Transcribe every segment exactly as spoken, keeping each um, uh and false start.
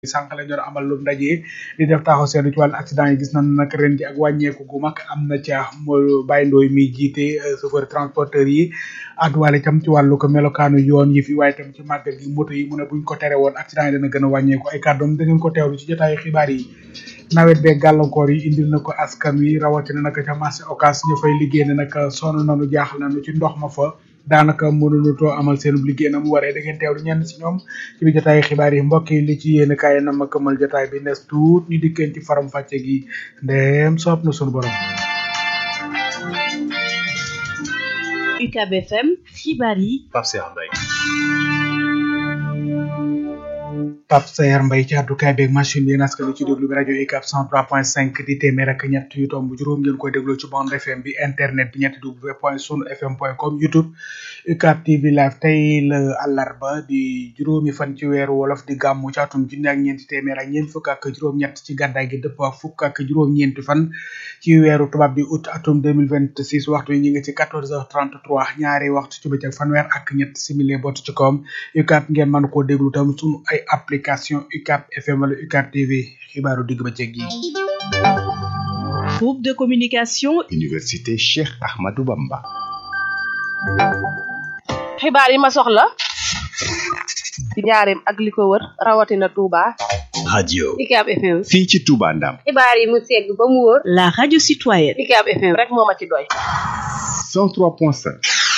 sànq lañ doon amal lu ndaje di def taxaw seetlu ci wàllu accident yi gis nañ nag ren ji ak wàññeeku gu mag am na ca mo Baye Ndoye mi jiite chauffeur transporteur yi àdduwaale itam ci wàllu ko melokaanu yoon yi fi waaye itam ci màggal gi moto yi mu ne buñ ko tere woon accident yi dana gën a wàññeeku ay kàddoom da ngeen ko teewlu ci jotaayu xibaar yi. nawet beeg gàllankoor yi indil na ko askan wi rawatina nag ca marché Ocass ñu fay liggéey ne nag sonn nañu jaaxal nañu ci ndox ma fa daanaka mënuñu too amal seen liggéey na mu waree da ngeen teewlu ñenn si ñoom ci bi jotaayu xibaar yi mbokk yi li ci yéen kaay na ma këmal jotaay bi nes tuut ñu dikkeen ci faram fàcce gi ndeem soob na sunu borom. U C A B F M xibaar yi Pape Cheikh Mbaye Pape Sayar Mbaye ci àddukaay beeg machine bi naska lu ci déglu bi rajo U C A B cent trois point cinq di téeméer ak ñett yu tomb juróom ngeen koy dégloo ci bande F M bi internet bi ñetti w point sunu fm point com youtube U C A B T V live tey la àllarba di juróomi fan ci weeru wolof di gàmmu ci atum junni ak ñeenti téeméer ak ñeent fukk ak juróom-ñett ci gàddaay gi dëpp ak fukk ak juróom-ñeenti fan ci weeru tubaab di août atum deux mille vingt-six waxtu yi ñu ngi ci quatorze heures trente-trois ñaari waxtu ci bëccëg fanweer ak ñett simili bot ci kawam U C A B ngeen mën koo déglu tam sunu ay application U C A B F M wala U C A B T V xibaaru digg bëccëg yi. Groupe de communication Université Cheikh Ahmadou Bamba. xibaar yi ma soxla ci njaareem ak li ko wër rawatina Touba. radio U C A B F M. fii ci Touba Ndam. xibaar yi mu segg ba mu wóor. la radio citoyenne U C A B F M rek moo ma ci doy. cent trois point cinq.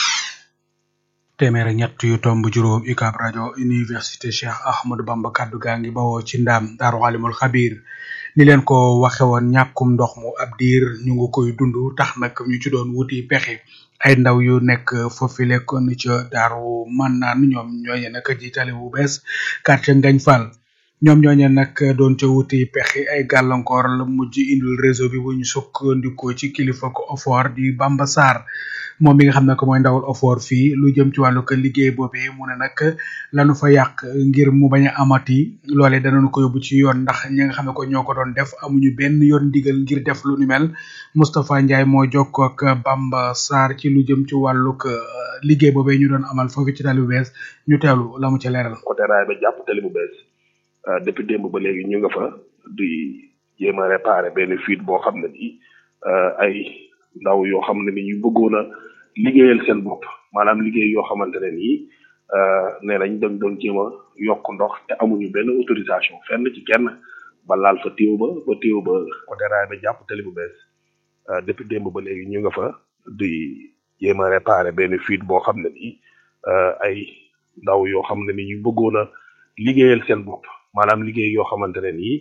téeméer ak ñett yu tomb juróom U C A B rajo Université Cheikh Ahmadou Bamba kaddu gaa ngi bawoo ci ndaam Daaru Alimul Xabiir ni leen ko waxe woon ñàkkum ndox mu ab diir ñu ngi koy dund tax nag ñu ci doon wuti pexe ay ndaw yu nekk foofu lekkoon ca Daaru Mannaan ñoom ñooñe nag jiitale bu bees quartier Ngagne Fall ñoom ñooñe nag doon ca wuti pexe ay gàllankoor la mujj indil réseau bi bu ñu sukkandikoo ci kilifa ko Ofor di Bamba Sarr moom mi nga xam ne ko mooy ndawal Ofor fii lu jëm ci wàllu ko liggéey boobee mu ne nag lanu fa yàq ngir mu bañ a amati loolee danañu ko yóbbu ci yoon ndax ñi nga xam ne ko ñoo ko doon def amuñu benn yoon ndigal ngir def lu ni mel Moustapha Ndiaye moo jokkoo ak Bamba Sarr ci lu jëm ci wàllu ko liggéey boobee ñu doon amal foofu ci tali bu bees ñu teewlu la mu ca leeral. côté raay ba jàpp tali bu bees depuis démb ba léegi ñu nga fa di jéem a réparer benn fuite boo xam ne nii ay ndaw yoo xam ne ni ñu bëggoon a liggéeyal seen bopp maanaam liggéey yoo xamante ne nii ne nañ dañ doon jéem a yokk ndox te amuñu benn autorisation fenn ci kenn ba laal fa téew ba ba téew ba côté raay ba jàpp tali bu bees depuis démb ba léegi ñu nga fa di jéem a réparer benn fuite boo xam ne nii ay ndaw yoo xam ne ni ñu bëggoon a liggéeyal seen bopp maanaam liggéey yoo xamante ne nii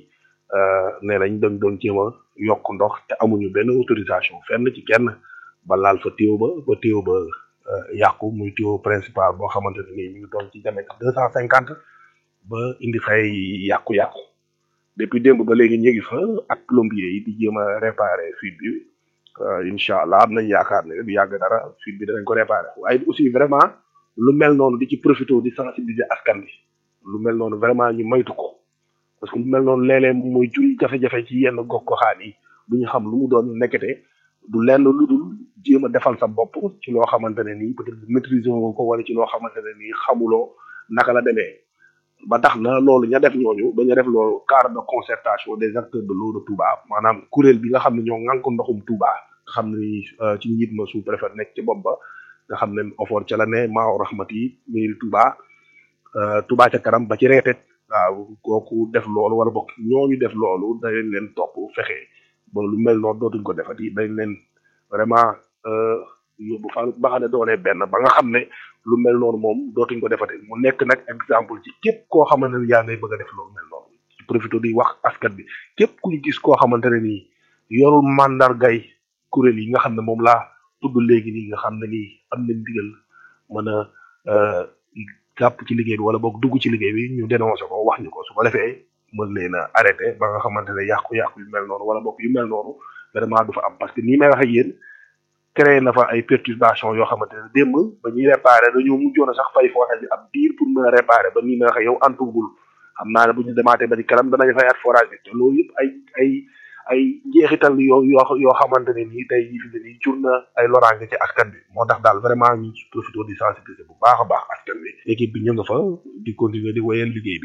ne nañ dañ doon jéem a yokk ndox te amuñu benn autorisation fenn ci kenn ba laal fa téew ba ba téew ba yàqu muy téew principal boo xamante ne nii mi ngi doon ci diamètre deux cent cinquante ba indi fay yàqu-yàqu depuis démb ba léegi ñu ngi fa ak plombier yi di jéem a réparer fuite bi incha allah am nañ yaakaar ne du yàgg dara fuite bi danañ ko réparer waaye aussi vraiment lu mel noonu di ci profité di sensibiliser askan bi lu mel noonu vraiment ñu moytu ko parce que lu mel noonu léeg-léeg muy juri jafe-jafe ci yenn gox goxaan yi du ñu xam lu mu doon nekkete du lenn lu dul jéem a defal sa bopp ci loo xamante ne nii peut-être maîtriser woo ko wala ci loo xamante ne nii xamuloo naka la demee ba tax na loolu ña def ñooñu ba ñu def loolu cadre de concertation des acteurs de l'eau de Touba maanaam kuréel bi nga xam ne ñoo ŋànk ndoxum Touba nga xam ne ci njiit ma sous préfet nekk ci bopp ba nga xam ne Ofor ca la ne Maaw Rahmati mairie Touba Touba ca kanam ba ci reetet waaw kooku def loolu wala bokk ñooñu def loolu dañ leen topp fexe ba lu mel noonu dootuñ ko defati dañ leen vraiment yóbbu fa ba xam ne doonee benn ba nga xam ne lu mel noonu moom dootuñ ko defati mu nekk nag exemple ci képp koo xamante ne yaa ngay bëgg a def loolu mel noonu ci profité di wax askan bi képp ku ñu gis koo xamante ne nii yorul mandargay kuréel yi nga xam ne moom laa tudd léegi nii nga xam ne nii am nañ digal mën a jàpp ci liggéey bi wala boog dugg ci liggéey bi ñu dénoncé ko wax ñu ko su ko defee mën leen a arrêté ba nga xamante ne yàqu-yàqu yu mel noonu wala boog yu mel noonu vraiment du fa am parce que nii may wax ak yéen créé na fa ay perturbation yoo xamante ne démb ba ñuy réparé dañoo mujjoon a sax fay forage bi ab diir pour mën a réparé ba nii may wax ak yow antugul xam naa ne bu ñu demaatee ba ci kanam danañ fayaat forage bi te loolu yëpp ay ay ay njeexital yoo yoo yoo xamante ne nii tey jii fi ne nii jur na ay loraange ci askan bi moo tax daal vraiment ñu profité di sensibiliser bu baax a baax askan bi équipe bi ñu nga fa di continuer di wéyal liggéey bi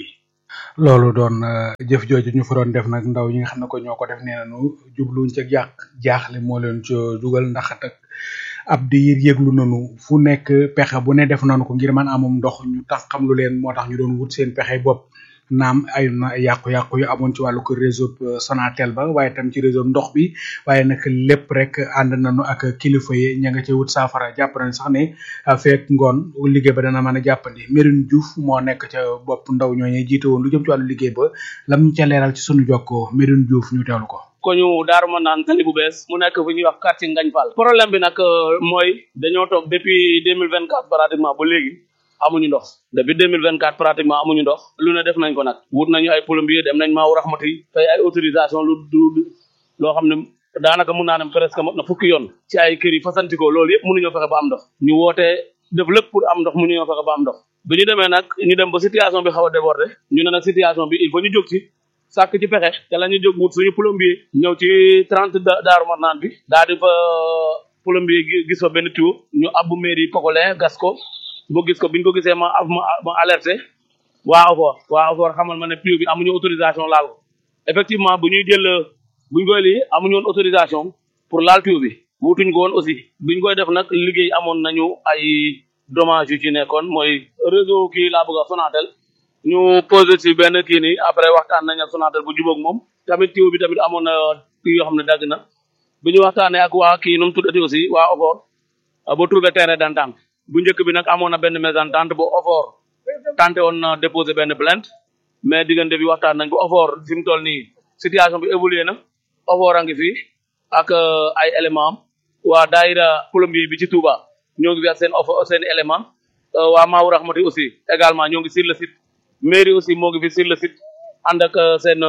loolu doon euh, jëf jooju ñu fa doon def nag ndaw ñi nga xam ne ko ñoo ko def nee nañu jubluñ ca yàq jaaxle moo leen ca dugal ndax tak ab diir yëglu nañu fu nekk pexe bu ne def nañu ko ngir man amum ndox ñu tax xam lu leen moo tax ñu doon wut seen pexe bopp naam ay na ay yàqu-yàqu yu amoon ci wàllu ko réseau euh, Sonatel ba waaye tam ci réseau ndox bi waaye nag lépp rek ànd nañu ak kilifa yi ña nga ca wut saafara jàpp nañ sax ne ah, feek ngoon liggéey ba dana mën a jàppandi Merine Diouf moo nekk ca bopp ndaw ñooñu jiite woon lu jëm ci wàllu liggéey ba lam ñu ca leeral ci sunu jokkoo Merine Diouf ñu teewlu ko. ko ñu daaru ma naan tali bu bees mu nekk fu ñuy wax quartier Ngagne Fall problème bi nag euh, mooy dañoo toog depuis deux mille vingt quatre pratiquement ba léegi amuñu ndox depuis deux mille vingt quatre pratiquement amuñu ndox lu ne def nañ ko nag wut nañu ay plombier dem nañ maaw raxmati fay ay autorisation lu du loo xam ne daanaka mun naa ne presque mot na fukki yoon ci ay kër yi fasantikoo loolu yëpp mënuñoo fexe ba am ndox ñu wootee def lépp pour am ndox mënuñoo fexe ba am ndox bi ñu demee nag ñu dem ba situation bi xaw a déborder ñu ne nag situation bi il faut ñu jóg ci sàkk ci pexe te la ñu jóg wut suñu plombier ñëw ci trente daaru marnaan bi daal di fa plombier gis fa benn tuyau ñu abbu mairie Pokolin gas ko boo gis ko biñ ko gisee ma ma ma alerté waa OFOR waa OFOR xamal ma ne tuyau bi amuñu autorisation laal ko effectivement bu ñuy jël buñ koy lii amuñu woon autorisation pour laal tuyau bi wutuñ ko woon aussi biñ koy def nag liggéey amoon nañu ay dommage yu ci nekkoon mooy réseau kii laa bëgg a Sonatel ñu posé ci benn kii nii après waxtaan nañ ak Sonatel bu jubóog moom tamit tuyau bi tamit amoon na kii yoo xam ne dagg na bi ñu waxtaanee ak waa kii nu mu tuddati aussi waa OFOR ba trouvé terrain d'entente bu njëkk bi nag amoon na benn mésentente bu OFOR tenté woon na déposé benn plainte mais diggante bi waxtaan nañ bu OFOR fi mu toll nii situation bi évolué na OFOR a ngi fi ak ay éléments am waa daayira plombier bi ci Touba ñoo ngi fi ak seen offre seen élément waa Maawu Rahmati aussi également ñoo ngi sur le site mairie aussi moo ngi fi sur le site ànd ak seen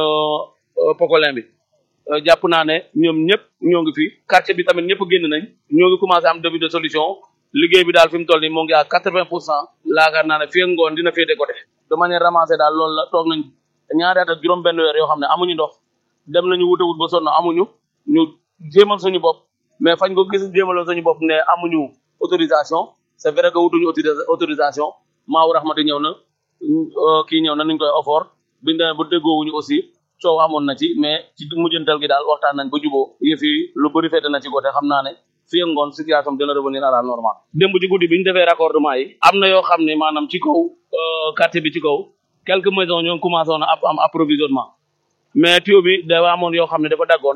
Pokolin bi jàpp naa ne ñoom ñëpp ñoo ngi fi quartier bi tamit ñëpp génn nañ ñoo ngi commencé am début de solution liggéey bi daal fi mu toll nii moo ngi à quatre-vingts pour cent laakaar naa ne fii ak ngoon dina féete côté de manière ramassée daal loolu la toog nañ ñaari at ak juróom benn weer yoo xam ne amuñu ndox dem nañu wute wut ba sonn amuñu ñu jéemal suñu bopp mais fañ ko gis jéemaloon suñu bopp ne amuñu autorisation c'est vrai que wutuñu autorisation Maawu Rahmati ñëw na kii ñëw na nuñ koy OFOR biñ demee ba déggoowuñu aussi coow amoon na ci mais ci mujjantal gi daal waxtaan nañ ba juboo yëf yi lu bëri féete na ci côté xam naa ne fii ak ngoon situation dina revenir à la normale démb ci guddi bi ñu defee raccordement yi am na yoo xam ne maanaam ci kaw quartier bi ci kaw quelques maisons ñoo commencé woon a am approvisionnement mais tuyau bi dafa amoon yoo xam ne dafa daggoon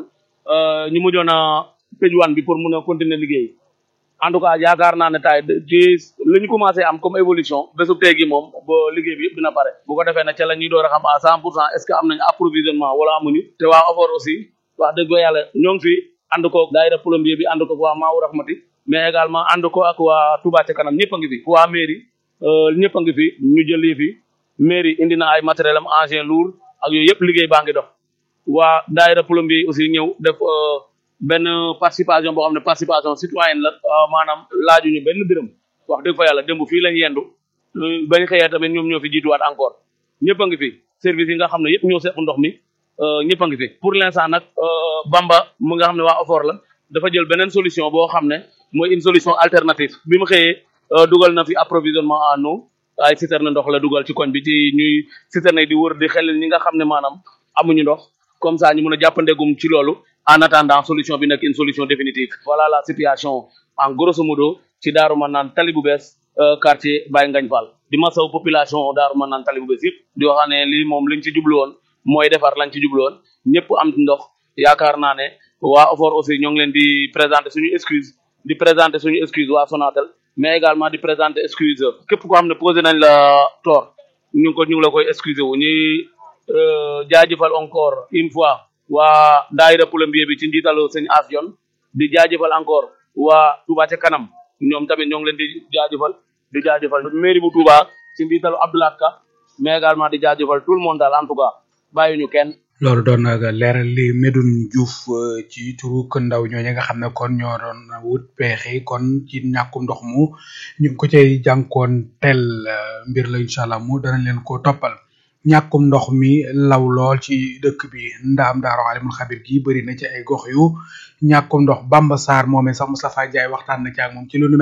ñu mujjoon a tëj wan bi pour mun a continuer liggéey en tout cas yaakaar naa ne tay ci li ñu commencé am comme évolution bésub tey gi moom ba liggéey bi yëpp dina pare bu ko defee nag ca la ñuy door a xam à cent pour cent est-ce que am nañu approvisionnement wala amuñu te waa OFOR aussi wax dëgg yàlla ñoo ngi fi ànd ko daayira plombier bi ànd ko waa Maawu Rahmati mais également ànd ko ak waa Touba ca kanam ñëpp a ngi fi waa mairie ñëpp a ngi fi ñu jël fi mairie indi na ay matériel am engin lourd ak yooyu yëpp liggéey baa ngi dox waa daayira plombier yi aussi ñëw def benn participation boo xam ne participation citoyenne la maanaam laajuñu benn dërëm wax dëgg fa yàlla démb fii lañ yendu bañ xëyee tamit ñoom ñoo fi jiituwaat encore ñëpp a ngi fi service yi nga xam ne yëpp ñoo seq ndox mi ñëpp a ngi fi pour l'instant nag Bamba mu nga xam ne waa OFOR la dafa jël beneen solution boo xam ne mooy une solution alternative bi mu xëyee dugal na fi approvisionnement en eau ay citerne ndox la dugal ci koñ bi ci ñuy citerne di wër di xel ñi nga xam ne maanaam amuñu ndox comme ça ñu mën a jàppandegum ci loolu en attendant solution bi nekk une solution définitive voilà la situation en grosso modo ci Daaru Manaan tali bu bees quartier Baye Ngagne Fall di masaw population Daaru Manaan tali bu bees yëpp di wax ne lii moom liñ ci jublu woon mooy defar lañ ci jublu woon ñëpp am ndox yaakaar naa ne waa OFOR aussi ñoo ngi leen di présenter suñu excuse di présenter suñu excuse waa Sonatel mais également di présenter excuse képp koo xam ne posé nañ la tort ñu ngi ko ñu ngi la koy excuser wu ñuy jaajëfal encore une fois waa daayira plombier bi ci njiitalu sëñ Afion di jaajëfal encore waa Touba ca kanam ñoom tamit ñoo ngi leen di jaajëfal di jaajëfal mairie bu Touba ci njiitalu Abdoulaye Ka mais également di jaajëfal tout le monde daal en tout cas bàyyi ñu kenn. loolu doon nag leeral li Medoune Diouf ci turu kër ndaw ñooñu nga xam ne kon ñoo doon wut pexe kon ci ñàkkum ndox mu ñu ngi ko cay jànkoon tel mbir la incha allah mu danañ leen ko toppal. ñàkkum ndox mi law lool ci dëkk bi ndaam Daaru Alimul Xabir gi bëri na ci ay gox yu ñàkkum ndox Bamba Sarr moomee sax Moustapha Ndiaye waxtaan na ci ak moom ci lu nu mel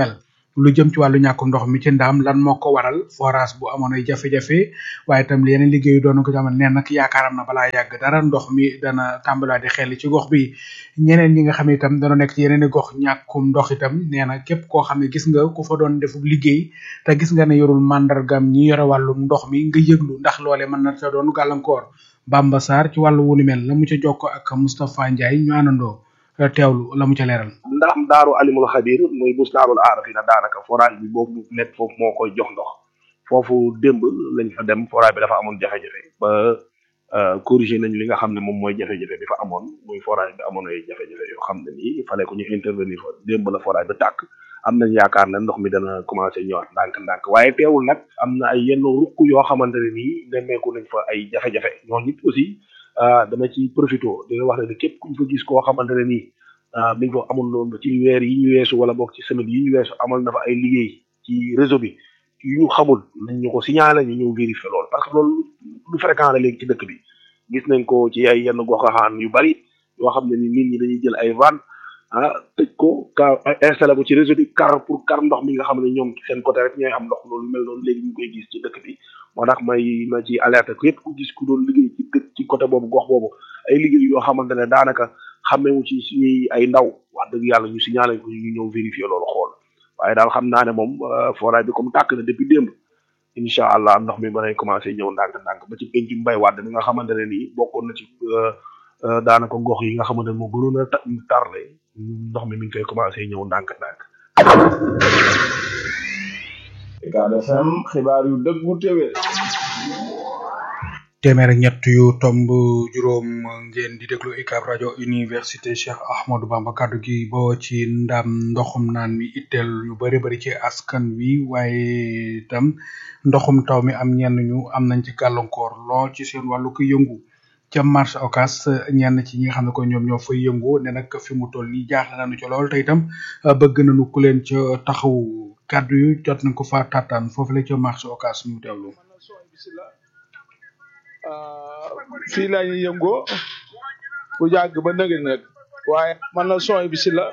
lu jëm ci wàllu ñàkkum ndox mi ci ndaam lan moo ko waral forage bu amoon ay jafe-jafe waaye itam yeneen liggéeyu doon ko jamono nee nag yaakaaram na balaa yàgg dara ndox mi dana tàmbalaat di xel ci gox bi ñeneen ñi nga xam ne itam dana nekk ci yeneen i gox ñàkkum ndox itam nee na képp koo xam ne gis nga ku fa doon defub liggéey te gis nga ne yorul mandargam ñi yore wàllum ndox mi nga yëglu ndax loole mën na sa doon gàllankoor Bamba Sarr ci wàllu wunu mel la mu ca jokko ak Moustapha Ndiaye ñu àndandoo teewlu la mu ca leeral. ndax daaru alimul xabir muy bustaanul aarafina daanaka forage bi boobu nekk foofu moo koy jox ndox foofu démb lañ fa dem forage bi dafa amoon jafe-jafe ba corrigé nañ li nga xam ne moom mooy jafe-jafe bi fa amoon muy forage bi amoon ay jafe-jafe yoo xam ne nii fallait ko ñu intervenir fa démb la forage bi tàkk am nañ yaakaar ne ndox mi dana commencé ñëwaat ndànk-ndànk waaye teewul nag am na ay yenn rukk yoo xamante ne nii nemmeeku nañ fa ay jafe-jafe ñoo nit aussi dama ci profité di nga wax ne ni képp kuñ fa gis koo xamante ne nii mi ngi ko amul noonu ci weer yi ñu weesu wala boog ci semaine yi ñu weesu amal na fa ay liggéey ci réseau bi yu ñu xamul nañ ñu ko signalé ñu ñëw vérifier loolu parce que loolu lu fréquent la léegi ci dëkk bi gis nañ ko ci ay yenn goxaxaan yu bari yoo xam ne ni nit ñi dañuy jël ay van ah tëj ko car installé ko ci réseau bi car pour car ndox mi nga xam ne ñoom seen côté rek ñooy am ndox loolu mel noonu léegi ñu koy gis ci dëkk bi moo tax may ma ci alerte ko yëpp ku gis ku doon liggéey ci dëkk ci côté boobu gox boobu ay liggéey yoo xamante ne daanaka xamewu ci suñuy ay ndaw wax dëgg yàlla ñu signalé ko ñu ñëw vérifier loolu xool waaye daal xam naa ne moom forage bi comme tàkk na depuis démb incha allah ndox mi ba nay commencé ñëw ndànk-ndànk ba ci penc mbay waat mi nga xamante ne nii bokkoon na ci daanaka gox yi nga xamante ne moo gënoon a tarle ndox mi mi ngi koy commencé ñëw ndànk-ndànk. Ucab F M xibaar yu dëggu téwé téeméer ak ñett yu tomb juróom ngeen di déglu Ucab rajo université Cheikh Ahmadou Bamba kaddu gi boo ci ndam ndoxum naan mi itteel ñu bari bari ci askan wi waaye itam ndoxum taw mi am ñenn ñu am nañ ci gàllankoor lool ci seen wàllu ko yëngu ca marché Ocass ñenn ci ñi nga xam ne ko ñoom ñoo fay yëngu ne nag fi mu toll nii jaaxle nañu ci lool te itam bëgg nañu ku leen ca taxaw kaddu yu jot nañ ko fa tàttaan foofu la ca marché Ocass ñu teewlu. fii la ñuy yëngoo bu yàgg ba nëgë nag waaye man la sooy bi si la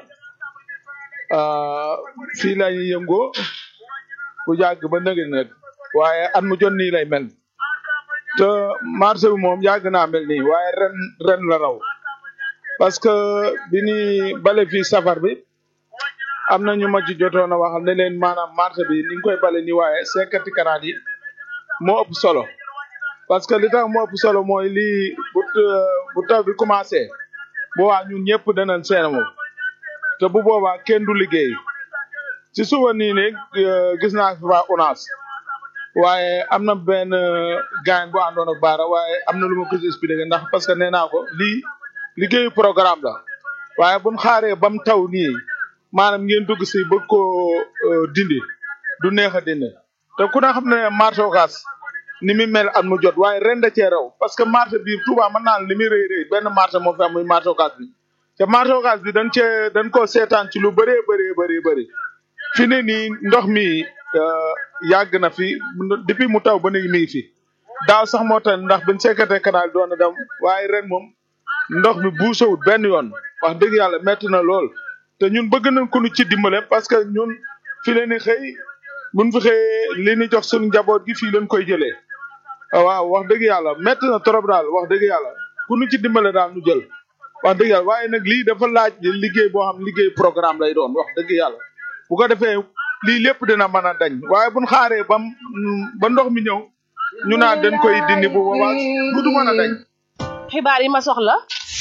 fii la ñuy yëngoo bu yàgg ba nëgë nag waaye at mu jot nii lay mel te marché bi moom yàgg naa mel nii waaye ren ren la raw parce que bi ni bale fii safar bi am na ñu ma ci jotoon a waxal ne leen maanaam marché bi ni nga koy bale nii waaye cinquante kanaat yi moo ëpp solo parce que li tax moo ëpp solo mooy lii bu bu taw bi commencé bu waa ñun ñëpp danañ seen moom te bu boobaa kenn du liggéey ci suba nii ne gis naa fi waa ONAS waaye am na benn gaañ bu àndoon ak baara waaye am na lu ma ko expliqué ndax parce que nee naa ko lii liggéeyu programme la waaye buñ xaaree ba mu taw nii maanaam ngeen dugg si bëgg koo dindi du neex a dindi te ku ne xam ne marché Ocass ni mi mel at mu jot waaye ren da cee raw parce que marché bi Touba mën naa li muy rëy rëy benn marché moo fi am muy marché Ocass bi te marché Ocass bi dañ cee dañ koo seetaan ci lu bëree bëree bëri bëri fi ne nii ndox mi yàgg na fi depuis mu taw ba léegi mi ngi fi daaw sax moo tax ndax biñ secrétaire canal doon na dem waaye ren moom ndox mi buusawut benn yoon wax dëgg yàlla metti na lool te ñun bëgg nañ ko ñu ci dimbale parce que ñun fi leen di xëy buñ fi xëyee li ñu jox suñu njaboot gi fii leen koy jëlee waaw wax dëgg yàlla metti na trop daal wax dëgg yàlla ku ñu ci dimbale daal ñu jël wax dëgg yàlla waaye nag lii dafa laaj liggéey boo xam liggéey programme lay doon wax dëgg yàlla bu ko defee lii lépp dina mën a dañ waaye buñ xaaree bam ba ndox mi ñëw ñu naan dañ koy dindi bu boobaa du du mën a dañ. xibaar yi ma soxla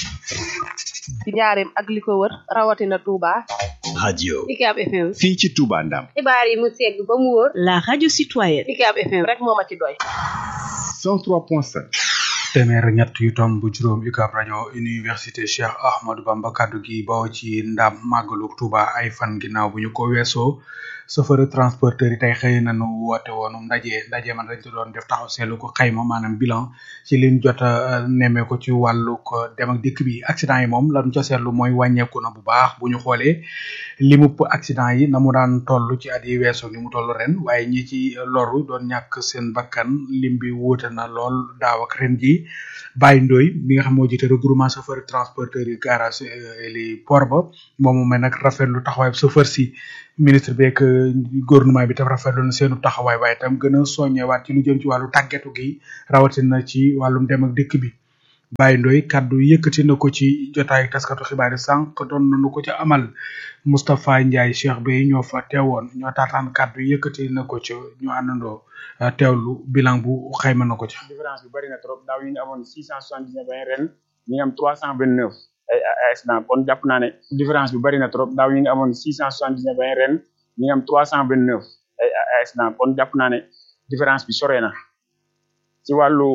ci njaareem ak li ko wër rawatina Touba. radio Ucab F M. fii ci Touba Ndam. xibaar yi mu segg ba mu wóor. la radio citoyenne. Ucab F M rek moo ma ci doy. cent trois point cinq. téeméer ñett yu tomb bu juróom Ucab rajo université Cheikh Ahmadou Bamba kaddu gi bawoo ci ndam màggalu Touba ay fan ginnaaw bu ñu ko weesoo chauffeur transporteur yi tey xëy nañu woote woonu ndaje ndaje man dañ ko doon def taxaw seetlu ko xayma maanaam bilan ci liñ jot a nemmee ko ci wàllu ko dem ak dikk bi accident yi moom lañ ca seetlu mooy wàññeeku na bu baax bu ñu xoolee limup accident yi na mu daan toll ci at yi weesoo ni mu toll ren waaye ñi ci loru doon ñàkk seen bakkan lim bi wuute na lool daaw ak ren ji Baye Ndoye mi nga xam moo jiite regroupement chauffeur transporteur yi garage li port ba moom mooy nag rafetlu taxawaay chauffeur si ministre bi ak gouvernement bi tam rafetlu na seenu taxawaay waaye tam gën a soññewaat ci lu jëm ci wàllu tàggetu gi rawatina ci wàllum dem ak dikk bi Baye Ndoye kaddu yëkkati na ko ci jotaay taskatu xibaar yi sànq doon nañu ko ci amal Moustapha Ndiaye Cheikh Bey ñoo fa teewoon ñoo taataan kaddu yëkkati na ko ci ñu àndandoo teewlu bilan bu xayma na ko ci. différence bi bari na trop daaw ñu ngi amoon six cent soixante dix neuf ren ñu ngi am trois cent vingt neuf ay ay accident kon jàpp naa ne différence bi bari na trop daaw ñu ngi amoon six cent soixante dix neuf ren ñu ngi am trois cent vingt neuf ay ay accident kon jàpp naa ne différence bi sore na ci wàllu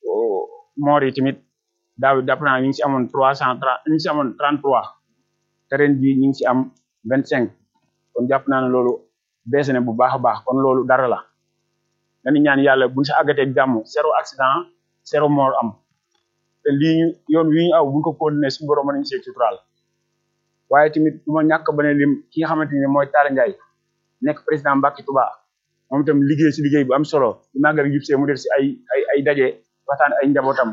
moor yi tamit daaw jàpp naa ñu ngi si amoon trois cent trente ñu ngi si amoon trente trois te ren bii ñu ngi si am vingt cinq kon jàpp naa ne loolu baissé na bu baax a baax kon loolu dara la dañu ñaan yàlla buñ sa àggatee jàmm zéro accident zéro mort am te lii ñu yoon wi ñu aw buñ ko continuer suñu borom mën nañu see suturaal waaye tamit du ma ñàkk ba ne lim ki nga xamante ne mooy Talla Ndiaye nekk président Mbacké Touba moom itam liggéey si liggéey bu am solo di màggal jub see mu def si ay ay ay daje waxtaan ay njabootam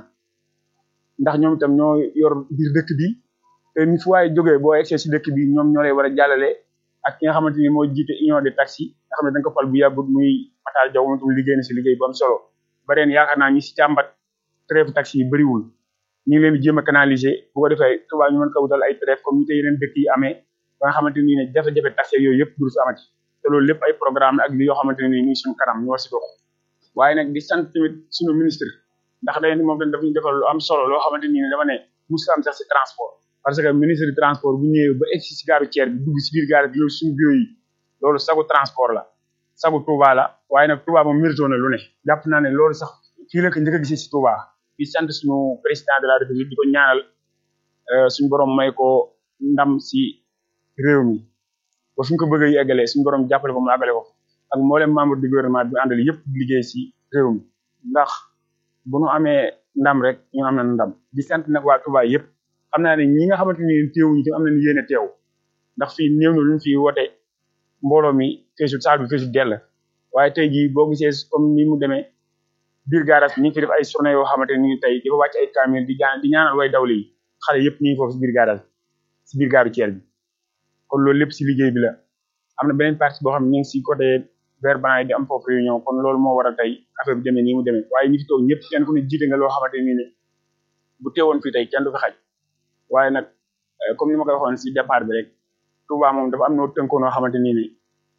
ndax ñoom itam ñoo yor biir dëkk bi te ni fu waaye jógee boo egsee si dëkk bi ñoom ñoo lay war a jàllale ak ki nga xamante ni mooy jiite union des taxis nga xam ne dañ ko fal bu yàggut muy Matar Diaw moom itam liggéey na si liggéey bu am solo ba ren yaakaar naa ñi si càmbat trêve taxi yi bëriwul ñu ngi leen di jéem a canaliser bu ko defee Touba ñu mën ko wutal ay trêve comme ni ko yeneen dëkk yi amee ba nga xamante ni ne jafe-jafe taxi yooyu yëpp du fi amati te loolu lépp ay programme ak li yoo xamante ne nii suñu kanam ñu war si dox waaye nag di sant tamit suñu ministre ndax day moom dañ dafa ñu defal lu am solo loo xamante ni ne dama ne musu am sax si transport parce que ministre du transport bu ñëwee ba egsi si gaaru Thiès bi dugg si biir gaar bi loolu suñu bureau yi loolu sagu transport la sagu Touba la waaye nag Touba moom mérito na lu ne jàpp naa ne loolu sax fii la ko njëkk a gisee si Touba di sant suñu président de la République di ko ñaanal suñu borom may ko ndam si réew mi ba fi ñu ko bëgg a eggalee suñu borom jàppale ko mu àggale ko ak mboolem membre du gouvernement bi àndal yëpp liggéey si réew mi ndax bu nu amee ndam rek ñu am na ndam di sant nag waa Touba yëpp xam naa ne ñi nga xamante ni teewuñu te am nañu yéene teew ndax fii néew na lu ñu fi woote mbooloo mi feesul saal bi feesul dell waaye tey jii boo gisee comme ni mu demee biir garage bi ñu ngi fi def ay journée yoo xamante ni tey dafa wàcc ay camion di jaan di ñaanal way dawle yi xale yëpp ñu ngi foofu si biir garage si biir gaaru Thiès bi kon loolu lépp si liggéey bi la am na beneen partie boo xam ne ñu ngi si côté vers banaa yi di am foofu réunion kon loolu moo waral tey affaire bi demee nii mu demee waaye ñi fi toog ñëpp kenn ku ne jiite nga loo xamante ni ne bu teewoon fii tey kenn du fi xaj waaye nag comme ni ma koy waxoon si départ bi rek Touba moom dafa am noo tënkoo noo xamante ni ne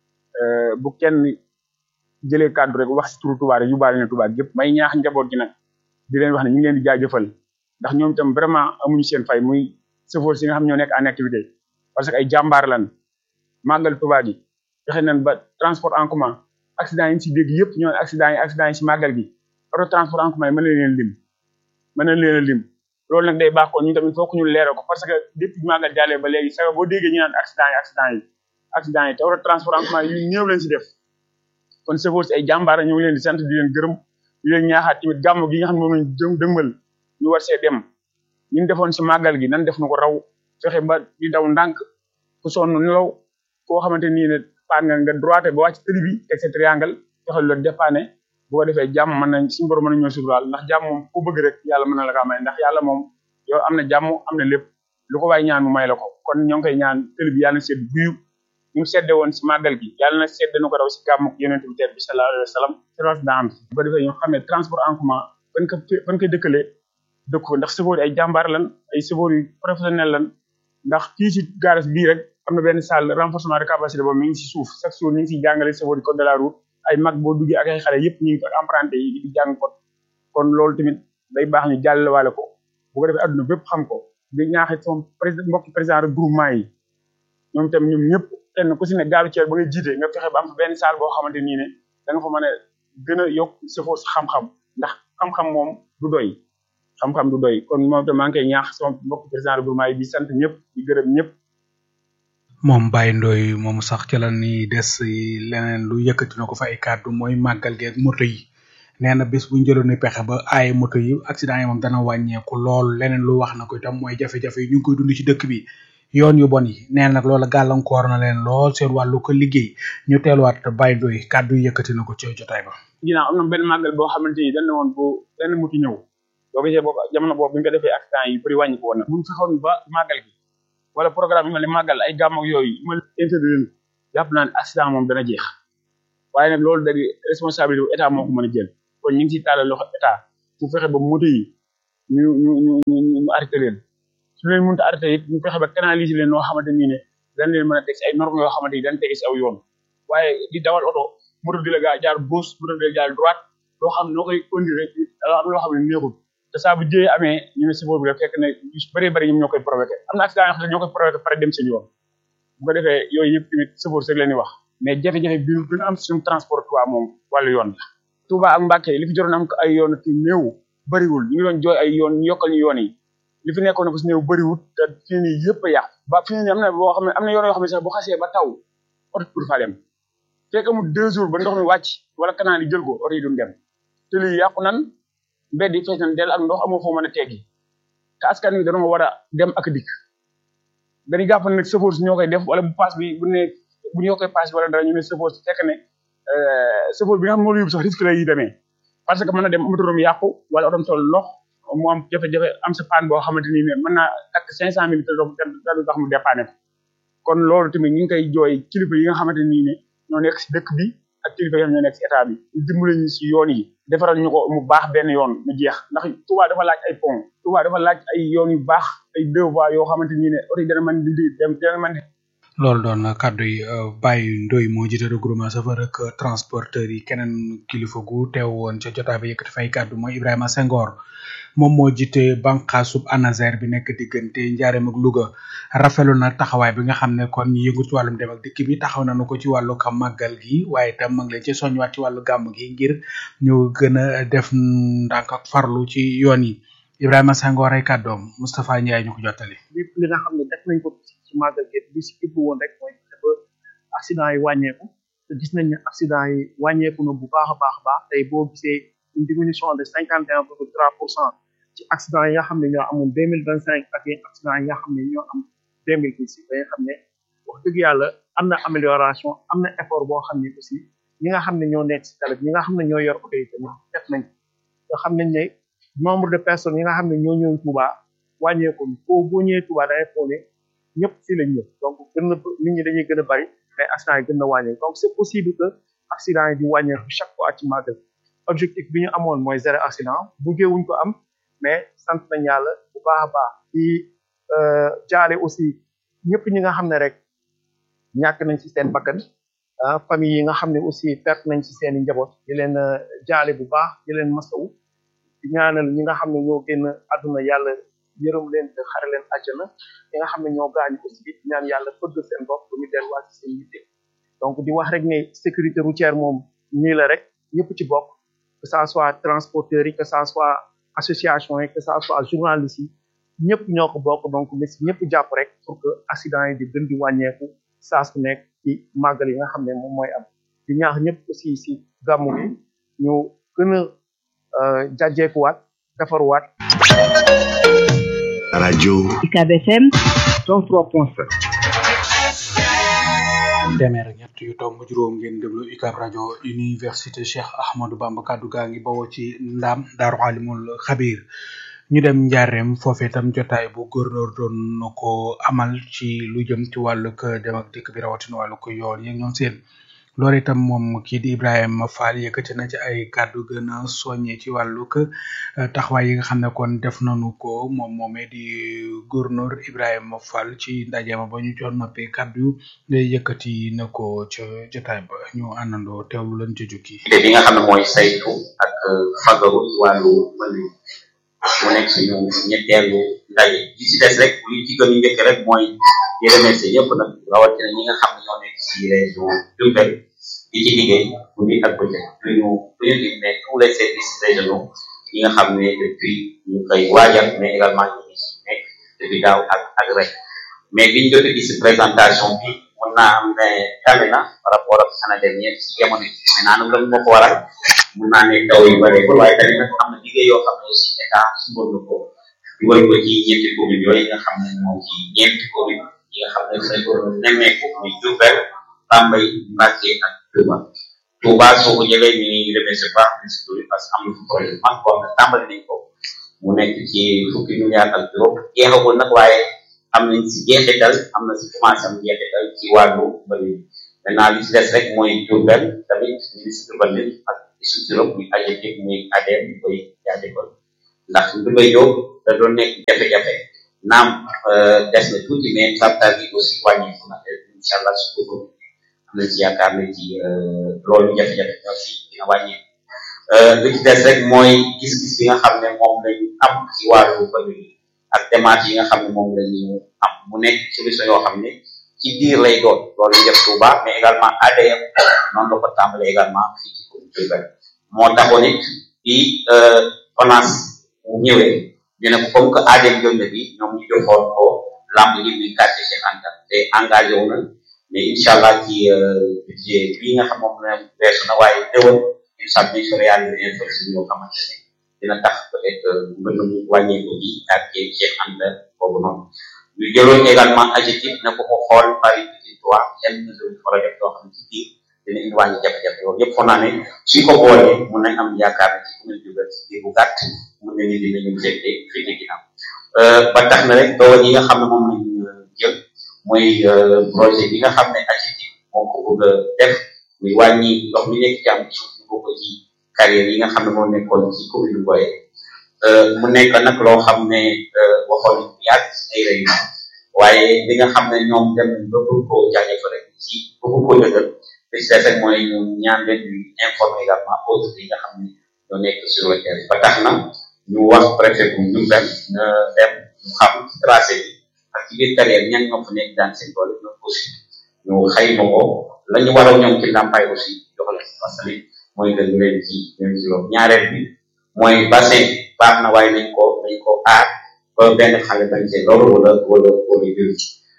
bu kenn jëlee kàddu rek wax si turu Touba rek yóbbaale na Touba yëpp may ñaax njaboot gi nag di leen wax ne ñu ngi leen di jaajëfal ndax ñoom itam vraiment amuñu seen fay muy chauffeur si nga xam ñoo nekk en activité parce que ay jàmbaar lan màggal Touba gi fexe nañ ba transport en commun accident yi ñu si dégg yëpp ñoo accident yi accident yi si màggal gi auto transport en commun yi mën na leen lim mën na leen a lim loolu nag day baax kon ñu tamit foog ñu leeral ko parce que depuis màggal jàllee ba léegi sax boo déggee ñu naan accident yi accident yi accident yi te auto transport en commun yi ñëw leen si def kon chauffeur si ay jàmbaar ñu ngi leen di sant di leen gërëm di leen ñaaxaat tamit gàmm gi nga xam ne moom lañ jëm dëgmal ñu war see dem ñu defoon si màggal gi nan def na ko raw fexe ba di daw ndànk ku sonn nelaw koo xamante nii ne paan nga nga droite ba wàcc tëli bi teg sa triangle fexe loolu dépanné bu ko defee jàmm mën nañ suñu borom mën nañ ñoo suturaal ndax jàmm moom ku bëgg rek yàlla mën na la kaa may ndax yàlla moom yow am na jàmm am na lépp lu ko waay ñaan mu may la ko kon ñoo ngi koy ñaan tëli bi yàlla na sedd buyu ñu mu sedde woon si màggal gi yàlla na sedd na ko raw si gàmm yonent bi teer bi sallallahu alayhi wa sallam service d'am bu ko defee ñoo xam ne transport en commun fan ko fan koy dëkkalee dëkk ko ndax chauffeur ay jàmbaar lan ay chauffeur yu professionnel lan ndax fii si garage bii rek am na benn salle renforcement de capacité boobu mi ngi si suuf chaque jour ñu ngi siy jàngale chauffeur yi code de la route ay mag boo duggee ak ay xale yëpp ñu ngi ko emprunté yi di jàng ko kon loolu tamit day baax ñu jàllale ko bu ko defee adduna bépp xam ko di ñaaxit sama président mbokki président regroupement yi ñoom itam ñoom ñëpp kenn ku si ne gaaru Thiès ba nga jiite nga fexe ba am fa benn salle boo xamante nii ne da nga fa mën a gën a yokk chauffeur sa xam-xam ndax xam-xam moom du doy xam-xam du doy kon moom itam maa ngi koy ñaax sama mbokki président regroupement yi di sant ñëpp di gërëm ñëpp moom Baye Ndoye moom sax ci la ni des leneen lu yëkkati na ko fa ay kàddu mooy màggal gi ak moto yi nee na bés bu ñu jëloon ni pexe ba aaye moto yi accident yi moom dana wàññeeku lool leneen lu wax na ko itam mooy jafe-jafe yi ñu ngi koy dund ci dëkk bi yoon yu bon yi nee nag loola gàllankoor na leen lool seen wàllu ko liggéey ñu teeluwaat Baye Ndoye kàddu yi yëkkati na ko ci jotaay ba. ginnaaw am na benn màggal boo xamante ni dañ ne woon bu benn moto ñëw boo gisee boobu jamono boobu bi ñu ko defee accident yi bëri wàññi ko woon na buñ fexoon ba màggal gi wala programme yi ma ne màggal ay gàmm ak yooyu ma interdire jàpp naa ne accident moom dana jeex waaye nag loolu da di responsabilité bu état moo ko mën a jël kon ñu ngi siy taalal loxo état pour fexe ba moto yi ñu ñu ñu ñu ñu arrêté leen su leen mënut a arrêté it ñu fexe ba canaliser leen noo xamante ni ne dañ leen mën a teg si ay normes yoo xamante ni dañ teg si aw yoon waaye di dawal oto moto di la gaa jaar gauche moto di la jaar droite loo xam noo koy conduire rek am loo xam ne neexul te saa bu jëyee amee ñu ne chauffeur bi rek fekk ne yu bëree bëri ñoom ñoo koy provoqué am na accident yoo xam ne ñoo koy provoqué pare dem seen yoon bu ko defee yooyu yëpp tamit chauffeur rek leen di wax mais jafe-jafe bi ñu am suñu transport Touba moom wàllu yoon la Touba ak Mbacké li fi jotoon am ko ay yoon ci néew bëriwul ñu ngi doon jooy ay yoon ñu yokkal ñu yoon yi li fi nekkoon ko si néew bëriwul te fii nii yëpp a yàqu ba fii nii am na boo xam ne am na yoon yoo xam ne sax bu xasee ba taw oto pour fa dem fekk amul deux jours ba ndox mi wàcc wala canal yi jël ko oto yi duñ dem te lii yàqu nan mbedd yi fees nañ del ak ndox amoo foo mën a teggi te askan wi dañoo war a dem ak dikk dañuy jàpp ne nag chauffeur si ñoo koy def wala bu paas bi bu ne bu ñu yokkee paas bi wala dara ñu ne chauffeur si fekk ne chauffeur bi nga xam moo la yóbbu sax risque la yi demee parce que mën na dem motorom yàqu wala otom toll ndox mu am jafe-jafe am sa paan boo xamante ni ne mën naa takk cinq cent mille te du tax mu dépanné ko kon loolu tamit ñu ngi koy jooy kilifa yi nga xamante nii ne ñoo nekk si dëkk bi ak kilifa yi ñoo nekk si état bi ñu dimbale ñu si yoon yi defaral ñu ko mu baax benn yoon mu jeex ndax Touba dafa laaj ay pont Touba dafa laaj ay yoon yu baax ay deux voies yoo xamante nii ne oto yi dana mën di dem dana mën loolu doon kàddu yi Baye Ndoye moo jiite regroupement chauffeur ak transporteur yi keneen kilifa gu teew woon ca jotaay ba yëkkati fay kàddu mooy Ibrahima Senghor moom moo jiite bànqaasub ANASER bi nekk diggante Njaareem ak Louga rafetlu na taxawaay bi nga xam ne kon ñi yëngu ci wàllum dem ak dikk bi taxaw nañu ko ci wàllu ka màggal gi waaye itam ma ngi leen ci soññiwaat ci wàllu gàmm gi ngir ñu gën a def ndànk ak farlu ci yoon yi Ibrahima Senghor ay kàddoom Moustapha Ndiaye ñu ko jottali. lépp li nga xam ne def nañ ko ci màggal gi li si jublu woon rek mooy ba accident yi wàññeeku te gis nañ ne accident yi wàññeeku na bu baax a baax a baax tey boo gisee une diminution de cinquante et un virgule trois pour cent ci accident yi nga xam ne ñoo amoon deux mille vingt cinq ak yenn accident yi nga xam ne ñoo am deux mille dix da nga xam ne wax dëgg yàlla am na amélioration am na effort boo xam ne aussi ñi nga xam ne ñoo nekk si tali ñi nga xam ne ñoo yor oto yi tamit def nañ nga xam nañ ne nombre de personnes yi nga xam ne ñoo ñëw Touba wàññeeku foo boo ñëwee Touba da ngay foog ne ñëpp fii lañ ñëw donc gën na nit ñi dañuy gën a bari mais accident yi gën na wàññeeku donc c'est possible que accident yi di wàññeeku chaque fois ci màggal objectif bi ñu amoon mooy zéro accident buggee wuñ ko am mais sant nañ yàlla bu baax a baax di jaale aussi ñëpp ñi nga xam ne rek ñàkk nañ ci seen bakkan ah famille yi nga xam ne aussi perte nañ ci seen i njaboot di leen jaale bu baax di leen masawu di ñaanal ñi nga xam ne ñoo génn àdduna yàlla yërëm leen te xare leen àjjana ñi nga xam ne ñoo gaañu aussi di ñaan yàlla fëgg seen bopp bu ñu delluwaat ci seen yitte donc di wax rek ne sécurité routière moom nii la rek ñëpp ci bokk que ça soit transporteurs yi que ça soit association yi que ça soit journalistes yi ñëpp ñoo ko bokk donc mais si ñëpp jàpp rek pour que accident yi di gën di wàññeeku saa su nekk ci màggal yi nga xam ne moom mooy am di ñaax ñëpp aussi si gàmmu bi ñu gën a jàjjeekuwaat defaruwaat. rajo UCAB F M cent trois point sept. téeméer ak ñett yu tomb juróom ngeen déglu UCAB rajo université Cheikh Ahmadou Bamba kaddu gaa ngi bawoo ci ndaam Daaru Alimul Xabir ñu dem Njaareem foofee itam jotaay bu gouverneur doon na ko amal ci lu jëm ci wàllug dem ak dikk bi rawatina wàllu ko yoon yi ñoom seen loolu itam moom kii di Ibrahima Fall yëkkati na ci ay kàddu gën a soññee ci wàllug taxawaay yi nga xam ne kon def nañu ko moom moomee di gouverneur Ibrahima Fall ci ndaje ma ba ñu jox noppee kàddu day yëkkati na ko ca jotaay ba ñu àndandoo teewlu leen ci jukki. te li nga xam ne mooy saytu ak fagaru wàllu mbënd mu nekk suñu ñetteelu ndaje li ci des rek li ci gën a njëkk rek mooy di remercier ñëpp nag rawatina ñi nga xam ne ñoo nekk ci région Diourbel di ci liggéey guddi ak bëccëg duñu duñu lim ne tous les services régionaux yi nga xam ne depuis ñu koy waajal mais également ñu ngi ci nekk depuis daaw ak ak rek mais biñ jot a gis présentation bi mën naa am ne tane na par rapport ak année dernière ci jamono ji mais naanam la moo ko waral mën naa ne taw yu bare waaye tamit nag am na liggéey yoo xam ne aussi état sumbal na ko dugal ko ci ñeenti commune yooyu nga xam ne moom ci ñeenti commune yi nga xam ne dañ ko nemmeeku muy Diourbel Bambey Mbacké ak Touba Touba soo ko jëlee ñu ngi remercier baax ministre bi parce que am na fu projet mag boo xam ne tàmbali nañ ko mu nekk ci fukki milliards ak juróom jeexagul nag waaye am nañ si jeexital am na si commencé am jeexital ci wàllu mbëri maintenant li ci des rek mooy Diourbel tamit ministre urbanisme ak structure muy A G E T I C muy A D M ñu koy jaajëfal ndax Ndoumbé Diop da doon nekk jafe-jafe naam des na tuuti mais tartar gi aussi wàññeeku na incha allah su ko am na ci yaakaar ne ci loolu jafe-jafe ñoo si dina wàññeeku li ci des rek mooy gis-gis bi nga xam ne moom lañu am ci wàllu mbëri ak démarche yi nga xam ne moom lañu am mu nekk solution yoo xam ne ci biir lay doon loolu def Touba mais également A D M noonu la ko tàmbalee également fii ci commune Diourbel moo taxoon it bi ONAS mu ñëwee ñu ne ko comme que A D M jëm na bi ñoom ñu joxoon ko lamb yi muy quartier Cheikh Anta te engagé wu na mais incha allah ci budget bii nga xam moom la weesu na waaye déwén incha allah ñu réaliser infrastructure yoo xamante ne dina tax peut-être mën nañu wàññeeku bi quartier Cheikh Anta boobu noonu ñu jëloon également A G E T I C na ko ko xool Paris Pikine trois yan mesure war a def yoo xam ne ci biir dina indi wàññi jafe-jafe yooyu yëpp foog naa ne suñ ko boolee mun nañ am yaakaar ne ci commune Diourbel ci biir bu gàtt mun nañu dinañu seete féete ginnaaw ba tax na rek doole yi nga xam ne moom lañu jël mooy projet bi nga xam ne A G E T I C moo ko bëgg a def muy wàññi ndox mi nekk ci am suuf ñu ko ci carrière yi nga xam ne moo nekkoon ci commune Boye mu nekk nag loo xam ne waxoon yàgg ci ay réunion waaye li nga xam ne ñoom dem ba bëgg koo jaajëfal rek ci bëgg koo dëggal li ci des rek mooy ñu ñaan leen ñu informer également autres yi nga xam ne ñoo nekk sur le terrain ba tax na ñu wax préfet bu Diourbel na dem ñu xam ci tracé bi ak ci biir carrière ñan ñoo fa nekk daan seen doole ñoom aussi ñu xayma ko la ñu waroon ñoom ci ndàmpaay aussi jox leen parce que mooy nga leen ci leen ci loolu ñaareel bi mooy bassin baax na waaye nañ ko nañ ko aar ba benn xale bañ see loolu wala wala wala jël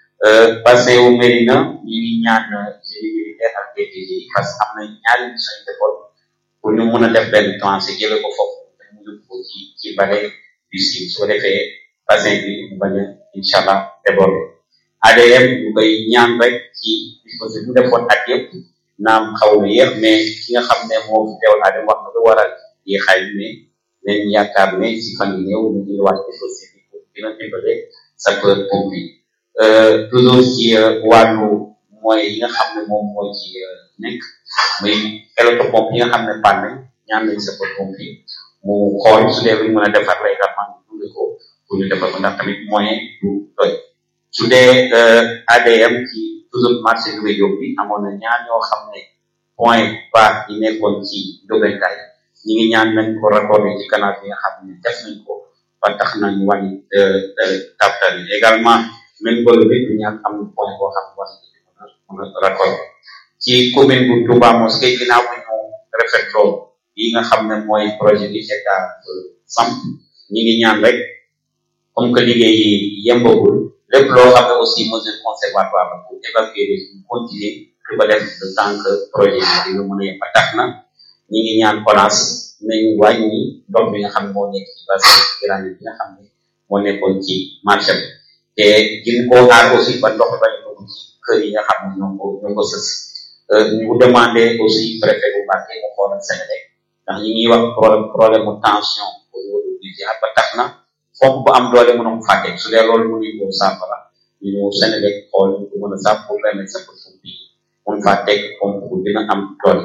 bassin wu Mérina ñu ngi ñaan génie militaire ak D T G parce que am na ñaari mission yu defoon pour ñu mën a def benn tranché jële ko foofu te mu yóbbu ko ci ci vallée du Sine su ko defee bassin bi mu bañ a incha allah débordé A D M ñu koy ñaan rek ci dispositif bu defoon at yëpp naam xaw na yéex mais ki nga xam ne moo fi teewal A D M wax na lu waral yéexaay bi mais nañ yaakaar ne si fan yi ñëw ñu ngi wax dispositif bi pour dina dimbale sapeur pompier toujours ci wàllu mooy yi nga xam ne moom moo ci nekk muy électropompe yi nga xam ne panne ñaan nañ sapeur pompier mu xool su dee luñ mën a defar la également ñu dund ko pour ñu defar ko ndax tamit moyen du doy su dee A D M ci toujours marché Ndoumbé Diop bi amoon na ñaar ñoo xam ne point bas yi nekkoon ci Ndoumbékaay ñi ngi ñaan nañ ko raccordé ci canal bi nga xam ne def nañ ko ba tax nañ wàññi captal yi également même bolo bi du ñaan am point boo xam ne war nañ mën a raccordé ci commune bu Touba Mosquée ginnaaw bu ñu réfectro yi nga xam ne mooy projet bi état samp ñi ngi ñaan rek comme que liggéey yi yembagul lépp loo xam ne aussi mesure conservatoire la pour évacuer les continuer di ko def le temps que projet bi dina mën a yem ba tax na ñi ngi ñaan ONAS nañu wàññi ndox bi nga xam ne moo nekk ci bassin grande bi nga xam ne moo nekkoon ci marché bi te gën koo aar aussi ba ndox bañ dugg ci kër yi nga xam ne ñoo ko ñoo ko sës ñu demandé aussi préfet bu Mbacké mu xoolal Sénégal ndax ñi ngi wax problème problème mu tension au niveau du budget ba tax na foofu bu am doole mën a ko fàtte su dee loolu mënuñ ko saafara ñu ñëw Sénégal xool ñu ko mën a saaf pour permettre sa pour bi mun faa teg pompe bu dina am doole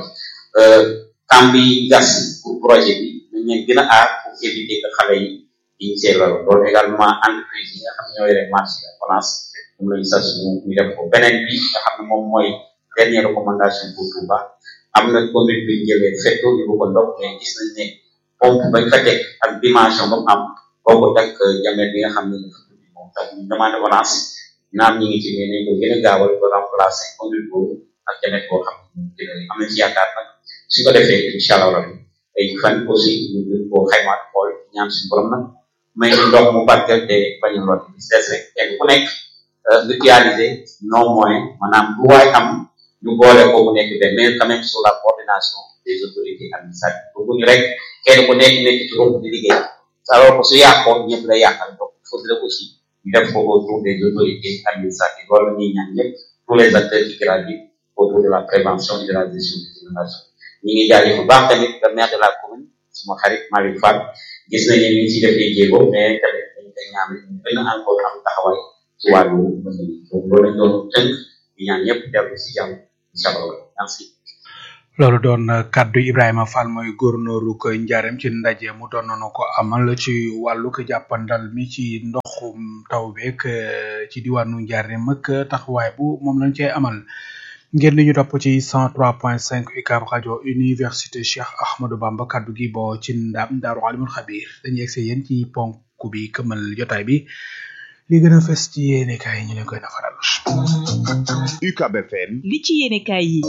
temps bi gas pour projet bi nañ leen gën a aar pour éviter que xale yi diñ see loolu loolu également entreprise yi nga xam ne ñoo yore marché la France moom lañu sas ñu ñu def ko beneen bi nga xam ne moom mooy dernière recommandation pour Touba am na commune bi ñu jëlee fetto ñu ko ndox mais gis nañ ne pompe bañ fa teg ak dimension ba mu am boo ko teg jamet bi nga xam ne dafa tuddi moom tax ñu demandé ONAS naam ñi ngi ci mais nañ ko gën a gaawal ba remplacer commune boobu ak jamet boo xam ne am nañ ci yaakaar nag su ko defee incha allah rabbi ay fan aussi ñu gën koo xaymaat xool ñaan suñu borom nag may ñu ndox mu barkeel te bañ a lor bi des rek kenn ku nekk mutualiser non moyen maanaam bu waay am ñu boole ko mu nekk benn mais quand même sous la coordination des autorités administratives bëgguñu rek kenn ku nekk nekk ci ropp di liggéey alors que su yàqoo ñëpp lay yàqal donc il faudrait aussi ñu def ko autour des autorités administratives loolu la ñuy ñaan ñëpp tous les acteurs qui gravitent autour de la prévention et de la gestion des inondations ñi ngi jaajëf bu baax tamit le maire de la commune suma xarit Malick Fall gis nañu ni ñu ci defee jéego mais tamit dañ koy ñaan ñu gën a encore am taxawaay ci wàllu mbënd mi donc loolu lañ doon tënk di ñaan ñëpp dellu si jàmm incha allah merci. loolu doon kaddu Ibrahima Fall mooy gouverneur ko Ndiarème ci ndaje mu doon nañu ko amal ci wàllu ko jàppandal mi ci ndoxum taw beeg ci diwaanu Ndiarème ak taxawaay bu moom lañ cey amal ngeen ñu topp ci cent trois point cinq U C A B rajo université Cheikh Ahmadou Bamba kaddu gi bo ci ndam Daaru Alimul Xabir dañuy egsi yéen ci ponk bi këmal jotaay bi li gën a fës ci yéene kaay ñu leen koy nafaral. U C A B F M li ci yéene kaay yi.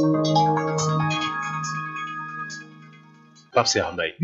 Pape Cheikh Mbaye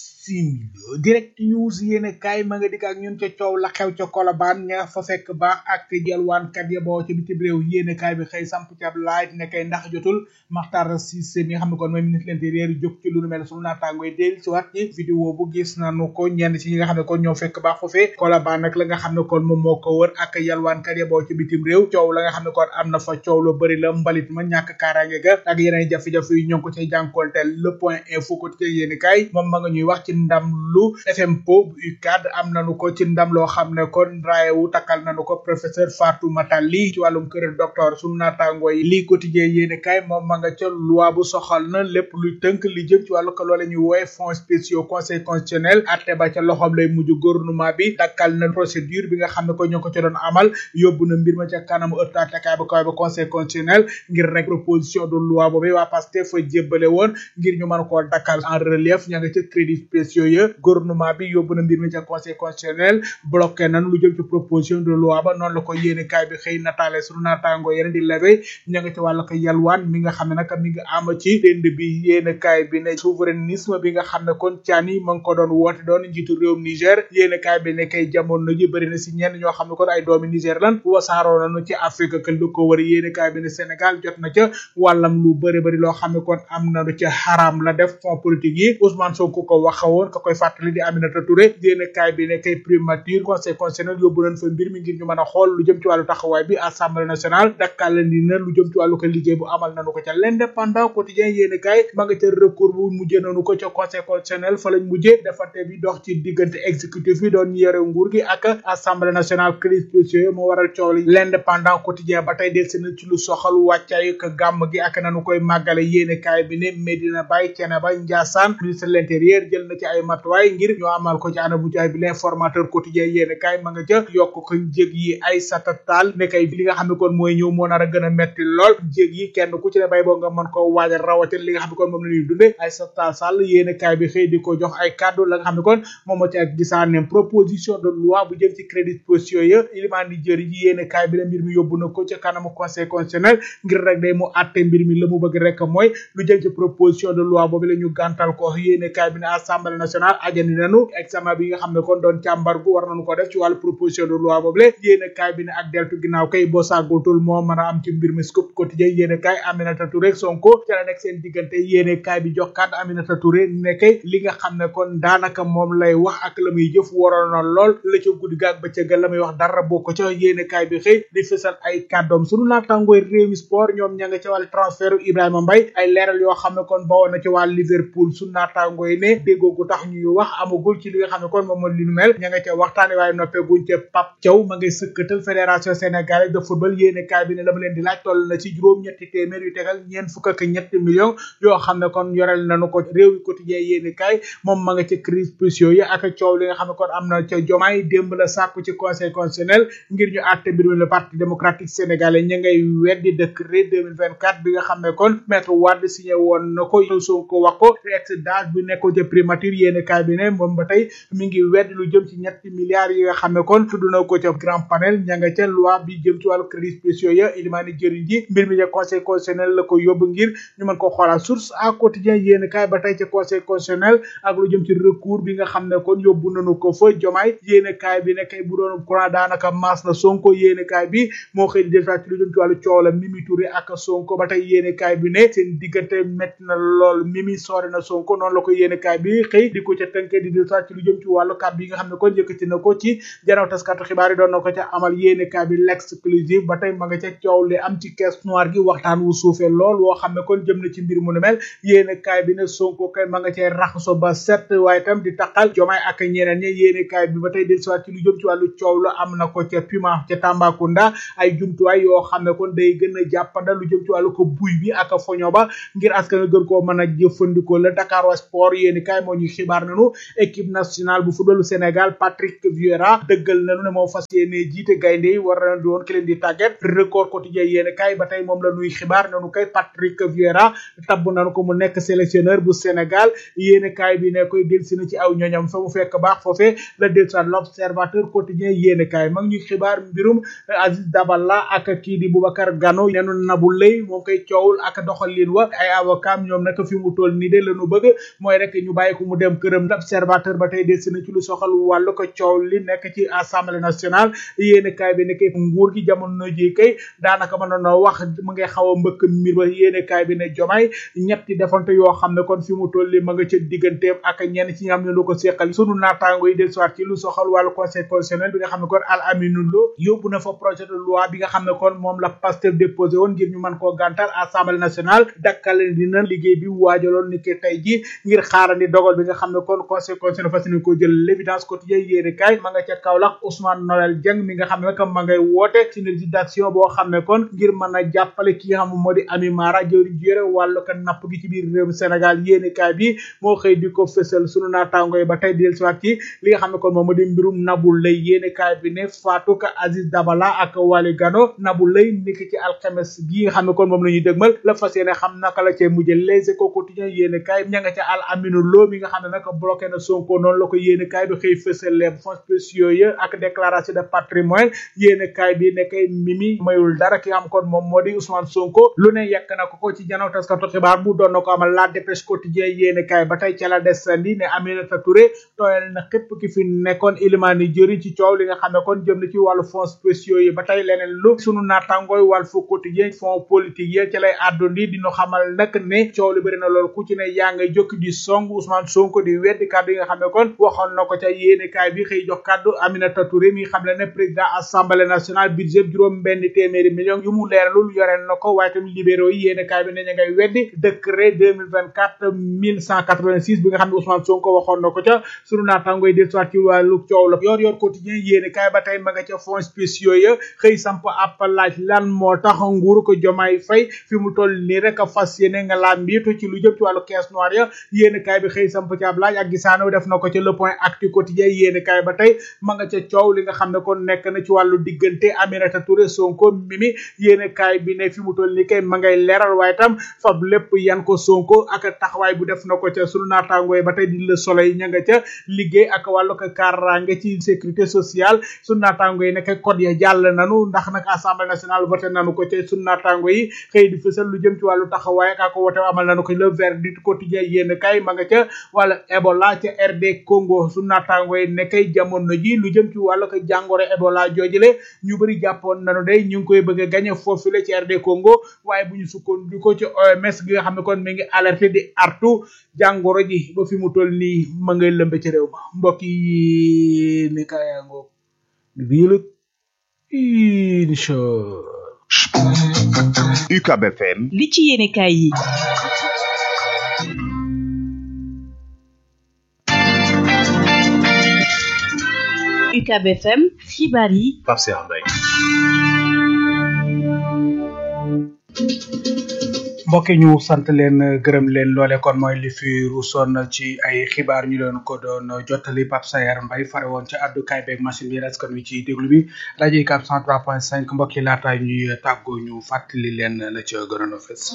similo direct news yéene kaay ma nga dikk ak ñun ca coow la xew ca Colobane ña fa fekk baax ak jalwaan kat ya boo ca bitim réew yéene kaay bi xëy samp ci ab laaj ne kay ndax jotul Makhtar Cissé mi nga xam ne kon mooy ministre l'intérieur jóg ci lu nu mel sunu naataangoy del ci waat ci vidéo bu gis nañu ko ñenn ci ñi nga xam ne kon ñoo fekk baax foofee Colobane nag la nga xam ne kon moom moo ko wër ak yalwaan kat ya boo ca bitim réew coow la nga xam ne kon am na fa coow lu bëri la mbalit ma ñàkk kaaraange ga ak yeneen jafe-jafe yu ñoo ngi ko cay jànkonteel le point info ko ci yéene kaay moom ma nga ñuy wax ci ndam lu F M P O bu U C A D am nañu ko ci ndam loo xam ne kon raayewu takkal nañu ko professeur Fatoumata Ly ci wàllum kër docteur sunu naataangoo yi lii quotidien yéene kaay moom ma nga ca loi bu soxal na lépp luy tënk li jëm ci wàllu ko loole ñuy woowe fonds spéciaux conseil constitutionnel atte ba ca loxoom lay mujj gouvernement bi dakkal na procédure bi nga xam ne ko ñoo ko ca doon amal yóbbu na mbir ma ca kanamu ëtt attekaay ba kaw ba conseil constitutionnel ngir rek proposition de loi boobu waa Pastef fa jébbale woon ngir ñu mën koo dakkal en relief ña nga ca crédits spéciaux ya gouvernement bi yóbbu na mbir mi ca conseil constitutionnel bloqué nan lu jëm ci proposition de loi ba noonu la ko yéene kaay bi xëy nataale sunu naataango yeneen di lebe ña nga ci wàllu ko yalwaan mi nga xam ne nag mi nga am ci dend bi yéene kaay bi ne souverainisme bi nga xam ne kon Tiani ma ngi ko doon woote doon njiitu réewum Niger yéene kaay bi ne kay jamono ji bëri na si ñenn ñoo xam ne kon ay doomi Niger lan wasaaroo nañu ci Afrique que lu ko wër yéene kaay bi ne Sénégal jot na ca wàllam lu bëri bëri loo xam ne kon am na lu ca xaram la def fond politique yi Ousmane Sonko ko waxawoon ka koy fàttali di Aminata Touré yéene kaay bi ne kay primature conseil constitutionnel yóbbu nañ fa mbir mi ngir ñu mën a xool lu jëm ci wàllu taxawaay bi assemblée nationale dakkal la ni na lu jëm ci wàllu ko liggéey bu amal nañu ko ca l'indépendant quotidien yéene kaay ma nga ca recours bu mujjee nañu ko ca conseil constitutionnel fa lañ mujjee defante bi dox ci diggante exécutif bi doon yore nguur gi ak assemblée nationale crise spéciaux moo waral coow li l'indépendant quotidien ba tey del seen ci lu soxal wàccaay ak gàmm gi ak nañu koy màggale yéene kaay bi ne Medina Baye Thiénaba Ndiassane ministre de l'intérieur jël na ci ay matuwaay ngir ñu amal ko ci ana bu jaay bi l'informateur quotidien yéene kaay ma nga ca yokk ko njëg yi ay satatal ne kay li nga xam ne kon mooy ñëw moo nar a gën a metti lool njëg yi kenn ku ci ne bay boo nga mën ko waajal rawatina li nga xam ne kon moom la ñuy dunde ay satatal sàll yéene kaay bi xëy di ko jox ay kàddu la nga xam ne kon moom moo ci ak gisaaneem proposition de loi bu jëm ci crédit spéciaux ya ilimaan di jëri ji yéene kaay bi ne mbir mi yóbbu na ko ca kanamu conseil constitutionnel ngir rek day mu àtte mbir mi la mu bëgg rek mooy lu jëm ci proposition de loi boobu la ñu gàntal ko yéene kaay bi ne assemblée nationale ajani nanu examen bi nga xam ne kon doon càmbar gu war nañu ko def ci wàllu proposition de loi boobu le yéene kaay bi ne ak deltu ginnaaw kay boo sàggutul moo mën a am ci mbir mi scoop quotidien yéene kaay Aminata Touré Sonko ca la nekk seen diggante yéene kaay bi jox kàddu Aminata Touré ne kay li nga xam ne kon daanaka moom lay wax ak la muy jëf waroon na lool la ca guddi gaag ba ca ga la muy wax dara bokk ca yéene kaay bi xëy di fësal ay kàddoom sunu naatangooy Rewmi Sport ñoom ña nga ca wàllu transfert Ibrahima Mbaye ay leeral yoo xam ne kon bawoon na ci wàllu Liverpool sunu naatangooy ne déggoo gu tax ñuy wax amagul ci li nga xam ne kon moom mooy li nu mel ña nga ca waxtaane waaye noppee guñ ca Pape Thiaw ma ngay sëkkatal fédération sénégalaise de football yéene kaay bi ne la ma leen di laaj toll na ci juróom ñetti téeméer yu tegal ñeent fukk ak ñetti millions yoo xam ne kon yorel nañu ko réew yi quotidien yéene kaay moom ma nga ca crise spéciaux yi ak coow li nga xam ne kon am na ca jomaay démb la sàkku ci conseil constitutionnel ngir ñu àtte mbir mi le parti démocratique sénégalais ña ngay weddi décret deux mille vingt-quatre bi nga xam ne kon maître Wade signé woon na ko Sonko wax ko ex d'âge bi nekkoon ca primature yéene kaay bi ne moom ba tey mi ngi weddi lu jëm ci ñetti milliards yi nga xam ne kon tudd na ko ca grand panel ña nga ca loi bi jëm ci wàllu crédit spéciaux ya ilimaani jëriñ ji mbir mi ca conseil constitutionnel la ko yóbbu ngir ñu mën ko xoolaat source à quotidien yéene kaay ba tey ca conseil constitutionnel ak lu jëm ci recours bi nga xam ne kon yóbbu nañu ko fa jomaay yéene kaay bi ne kay bu doon courant daanaka maas na Sonko yéene kaay bi moo xëy di defaat ci lu jëm ci wàllu coow la Mimi Touré ak Sonko ba tey yéene kaay bi ne seen diggante métti na lool Mimi sori na Sonko noonu la ko yéene kaay bi xëy di ko ca tënkee di dil ci lu jëm ci wàllu kàddu yi nga xam ne kon yëkkati na ko ci jaraw taskatu xibaar yi doon na ko ca amal yéene kaay bi l'exclusive ba tey ma nga ca coow li am ci caisse noire gi waxtaan wu suufee lool woo xam ne kon jëm na ci mbir mu nu mel yéene kaay bi ne Sonko kay ma nga cay raxaso ba set waaye tam di taqal Jomaay ak ñeneen ñi yéene kaay bi ba tey del siwaat ci lu jëm ci wàllu coow la am na ko ca Puma ca Tambacounda ay jumtuwaay yoo xam ne kon day gën a jàppanda lu jëm ci wàllu ko buy bi ak foño ba ngir askan gën koo mën a jëfandikoo la Dakar wa sport yéene kaay moo ñuy xibaar nañu équipe nationale bu footballu Sénégal Patrick Vieira dëggal nañu ne moo fas yéene jiite gaynde yi war na doon ki leen di tàggat record quotidien yéene kaay ba tey moom la nuy xibaar nañu kay Patrick Vieira tabb nañu ko mu nekk sélectionneur bu Sénégal yéene kaay bi ne koy delsi na ci aw ñoñam fa mu fekk baax foofee la delsi l'observateur quotidien yéene kaay mag ñuy xibaar mbirum Aziz Dabala ak kii di Boubacar Gano nenu Nabou Leye moom koy coowul ak doxalin wa ay avocat ñoom nag fi mu toll nii de lañu bëgg mooy rek ñu bàyyi ko mu dem këram l'observateur ba tey delsi na ci lu soxal wàllu ko coow li nekk ci assemblée nationale yéene kaay bi nekkee nguur gi jamono ji kay daanaka mën na wax mu ngay xaw a mbëkk mbir ba yéene kaay bi ne Jomaay ñetti defante yoo xam ne kon fi mu toll li ma nga ca digganteem ak ñenn ci ñam ñu lu ko seqal sunu naataango yi del soit ci lu soxal wàllu conseil constitutionnel bi nga xam ne kon Al Aminou Lo yóbbu na fa projet de loi bi nga xam ne kon moom la Pastef déposé woon ngir ñu mën koo gàntal assemblée nationale dakkale dina liggéey bi waajaloon ni ki tey ji ngir xaarandi dogal bi nga xam ne kon conseil constitutionnel fas yéene ko jël l'évidence quotidien yéene kaay ma nga ca Kaolack Ousmane Noël Dieng mi nga xam ne nag ma ngay woote synergie d'action boo xam ne kon ngir mën a jàppale ki nga xam moo di Ami Mara jëwriñ ji yore wàllu ko napp gi ci biir réew Sénégal yéene kaay bi moo xëy di ko fësal sunu naataango yi ba tey del siwaat ci li nga xam ne kon moom moo di mbirum Nabou Leye yéene kaay bi ne Fatou Ka Aziz Dabala ak Waly Gano Nabou Leye niki ci alxames gi nga xam ne kon moom la ñuy dëgmal la fas yéene xam naka la cay mujjë Les Échos quotidien yéene kaay ña nga ca Al Aminou Lo mi nga xam ne nag bloqué na Sonko noonu la ko yéene kaay bi xëy fësal les fonds spéciaux yi ak déclaration de patrimoine yéene kaay bi nekkay Mimi mayul dara ki nga xam kon moom moo di Ousmane Sonko lu ne yàq na ko ko ci janaw taskatu xibaar bu doon na ko amal La Dépêche quotidien yéene kaay ba tey ca la desandi ne Aminata Touré tooyal na xépp ki fi nekkoon Ilimani Diori ci coow li nga xam ne kon jëm na ci wàllu fonds spéciaux yi ba tey leneen lu sunu naatangooy Walf Quotidien fonds politique yi ca lay àddundi dinu xamal nag ne coow li bëri na loolu ku ci ne yaa ngay jokki di song Ousmane Sonko di weddi kàddu yi nga xam ne kon waxoon na ko ca yéene kaay bi xëy jox kàddu Aminata Touré mi xam le ne président assemblée nationale budget juróom benn téeméeri millions yu mu leeralul yoreen na ko waaye tamit libéraux yi yéene kaay bi ne ña ngay weddi décret deux mille vingt-quatre mille cent quatre-vingt-six bi nga xam ne Ousmane Sonko waxoon na ko ca sunu naataangoy del soit ci wàllu coow la yor yor quotidien yéene kaay ba tey ma nga ca fonds spéciaux ya xëy samp ab laaj lan moo tax nguuru ko Jomaay Fay fi mu toll nii rek a fas yéene nga laa mbiitu ci lu jëm ci wàllu caisse noire ya yéene kaay bi xëy samp ci ab laaj ak gisaano def na ko ca Le Point Actu quotidien yéene kaay ba tey ma nga ca coow li nga xam ne kon nekk na ci wàllu diggante Aminata Touré Sonko Mimi yéene kaay bi ne fi mu toll nii kay ma ngay leeral waaye tam fab lépp yan ko Sonko ak taxawaay bu def na ko ca sunu naataangooy ba tey di Le Soleil ña nga ca liggéey ak wàllu ko kaaraange ci sécurité sociale sunu naataango yi nekk code ya jàll nanu ndax nag assemblée nationale voté nanu ko ca sunu naataango yi xëy di fësal lu jëm ci wàllu taxawaay ak ko wote amal nanu ko Le Verdict quotidien yéen kay ma nga ca wàllu Ebola ca R D Congo sunu naataango yi nekkay jamono ji lu jëm ci wàllu ko jàngoro Ebola joojule ñu bëri jàppoon nanu day ñu ngi koy bëgg a gagné foofu la ci R D Congo waaye bu ñu sukkandikoo ci O M S gi nga xam ne kon mi ngi alerté di artu jàngoro ji ba fi mu toll nii ma ngay lëmbe ci réew ma mbokk yi ni kayango biilu insha U C A B F M li ci yéene kaay yi U C A B F M xibaar yi Pape Cheikh Mbaye mbokk ñu sant leen gërëm leen loole kon mooy li fi ruusoon ci ay xibaar ñu doon ko doon jottali Pape Sayar Mbaye fare woon ci àddukaay beeg machine bi askan wi ci déglu bi rajo UCAB cent trois point cinq mbokk yi laata ñuy tàggoo ñu fàttali leen la ca gënoon a fës.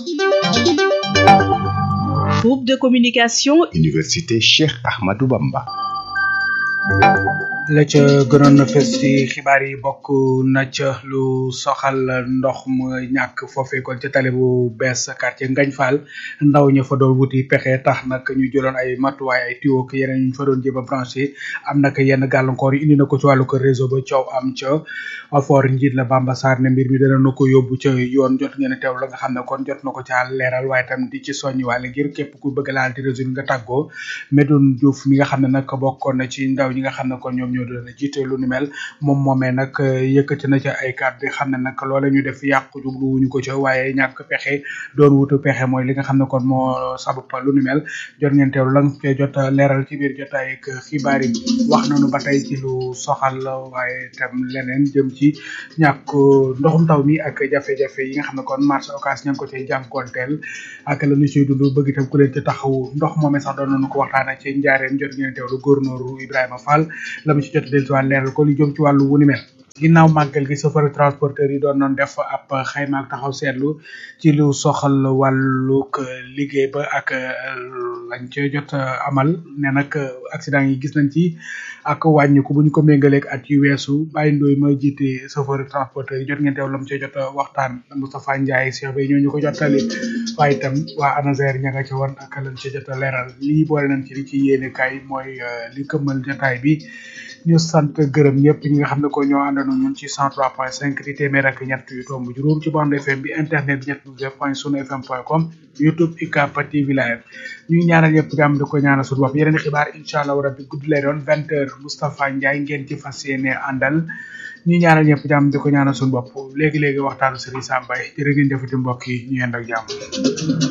Groupe de communication Université Cheikh Ahmadou Bamba la ca gënoon na fës ci xibaar yi bokk na ca lu soxal ndox mu ñàkk foofee kon ca tali bu bees quartier Ngagne Fall ndaw ña fa doon wuti pexe tax nag ñu jëloon ay matuwaay ay tuyau ak yeneen ñu fa doon jéem a branché am nag yenn gàllankoor yi indi na ko ci wàllu ko réseau ba coow am ca for njiit la Bamba Sarr ne mbir mi dana na ko yóbbu ca yoon jot ngeen teew la nga xam ne kon jot na ko ca leeral waaye tam di ci soññi wàlle ngir képp ku bëgg laal ci réseau nga tàggoo Medoune Diouf mi nga xam ne nag bokkoon na ci ndaw ñi nga xam ne kon ñoom ñoo doon jiite lu ni mel moom moomee nag yëkkati na ca ay kàddu xam ne nag loola ñu def yàqu jublu wuñu ko ca waaye ñàkk pexe doon wutu pexe mooy li nga xam ne kon moo sabab lu ni mel jot ngeen teewlu la nga jot leeral ci biir jotaay ak xibaar yi wax nañu ba tey ci lu soxal waaye tam leneen jëm ci ñàkk ndoxum taw mi ak jafe-jafe yi nga xam ne kon marché Ocass ña ngi ko cay jànkoonteel ak la ñu ciy dund bëgg itam ku leen ci taxawu ndox moomee sax doon nañu ko waxtaanee ci njaareen jot ngeen teewlu góornóoru Ibrahima Fall la mu ci jot del ci wàll leeral ko li jëm ci wàllu wu ni mel ginnaaw màggal gi chauffeur transporteur yi doon noon def ab xayma ak taxaw seetlu ci lu soxal wàllug liggéey ba ak lañ ca jot amal ne nag accident yi gis nañ ci ak wàññiku bu ñu ko méngaleeg at yu weesu Baye Ndoye ma jiite chauffeur transporteur yi jot ngeen teew la mu ca jot waxtaan Moustapha Ndiaye Cheikh Bay ñoo ñu ko jottali waaye itam waa ANASER ña nga ca woon ak lañ ca jot a leeral lii boole nañ ci li ci yéene kay mooy li këmmal jotaay bi ñu sant gërëm ñëpp ñi nga xam ne ko ñoo àndandoo ñun ci cent trois point cinq di téeméer ak ñett yu tomb juróom ci bande F M bi internet bi ñett w point sunu fm point com YouTube I K A T V live ñuy ñaanal yëpp jàmm di ko ñaanal suñu bopp yeneen xibaar incha allah rabbi guddi lay doon vingt heures Moustapha Ndiaye ngeen ci fas yéene àndal ñuy ñaanal yëpp jàmm di ko ñaanal suñu bopp léegi léegi waxtaanu Serigne Sam Mbaye jërë ngeen jëfati mbokk yi ñu yend ak jàmm